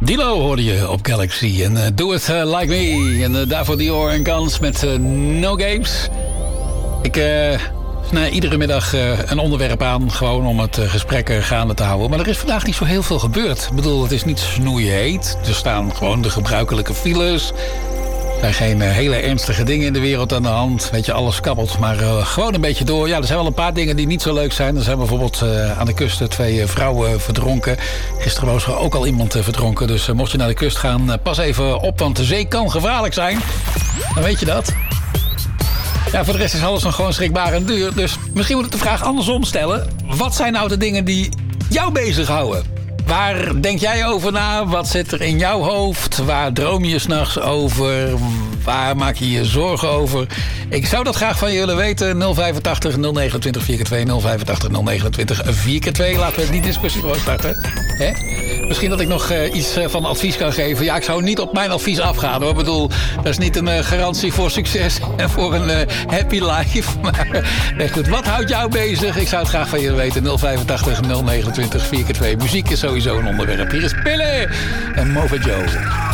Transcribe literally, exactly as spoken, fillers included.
Dilo hoorde je op Galaxy en uh, Do It uh, Like Me. En uh, daarvoor Dior en Kans met uh, No Games. Ik uh, snij iedere middag uh, een onderwerp aan, gewoon om het uh, gesprek uh, gaande te houden. Maar er is vandaag niet zo heel veel gebeurd. Ik bedoel, het is niet snoeiheet. Er staan gewoon de gebruikelijke files. Er zijn geen uh, hele ernstige dingen in de wereld aan de hand. Weet je, alles kabbelt, maar uh, gewoon een beetje door. Ja, er zijn wel een paar dingen die niet zo leuk zijn. Er zijn bijvoorbeeld uh, aan de kust twee uh, vrouwen uh, verdronken. Gisteren was er ook al iemand uh, verdronken. Dus uh, mocht je naar de kust gaan, uh, pas even op, want de zee kan gevaarlijk zijn. Dan weet je dat. Ja, voor de rest is alles nog gewoon schrikbarend duur. Dus misschien moet ik de vraag andersom stellen. Wat zijn nou de dingen die jou bezighouden? Waar denk jij over na? Wat zit er in jouw hoofd? Waar droom je 's nachts over? Waar maak je je zorgen over? Ik zou dat graag van je willen weten. nul vijfentachtig nul negenentwintig vier keer twee. nul vijfentachtig nul negenentwintig vier keer twee. Laten we die discussie gewoon starten. Hè? Misschien dat ik nog uh, iets uh, van advies kan geven. Ja, ik zou niet op mijn advies afgaan, hoor. Ik bedoel, dat is niet een uh, garantie voor succes en voor een uh, happy life. Maar nee, goed, wat houdt jou bezig? Ik zou het graag van je weten. nul vijfentachtig nul negenentwintig vier keer twee. Muziek is sowieso een onderwerp. Hier is Pille en Mova Joe.